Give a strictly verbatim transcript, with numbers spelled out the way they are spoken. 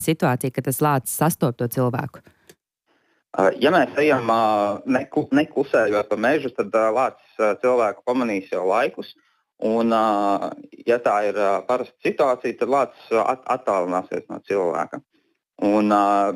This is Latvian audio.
situācija, ka tas lācis sastop to cilvēku? Ja mēs ejam neku, neklusējot pa mežu, tad lācis cilvēku pamanīs jau laikus. Un, ja tā ir parasta situācija, tad lācis at, attālināsies no cilvēka. Un,